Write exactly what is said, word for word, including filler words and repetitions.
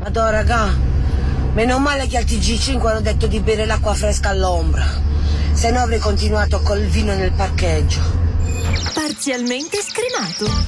Madò, raga, meno male che al T G cinque hanno detto di bere l'acqua fresca all'ombra. Se no avrei continuato col vino nel parcheggio. Parzialmente scremato.